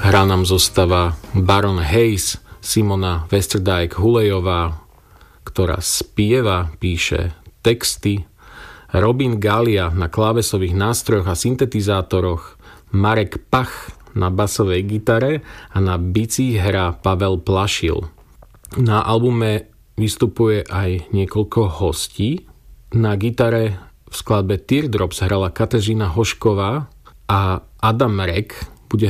Hrá nám zostava Baron Hayes, Simona Westerdijk-Hulejová, ktorá spieva, píše texty, Robin Galia na klávesových nástrojoch a syntetizátoroch, Marek Pach na basovej gitare a na bicích hrá Pavel Plašil. Na albume vystupuje aj niekoľko hostí. Na gitare v skladbe Teardrops hrala Katežina Hošková a Adam Rek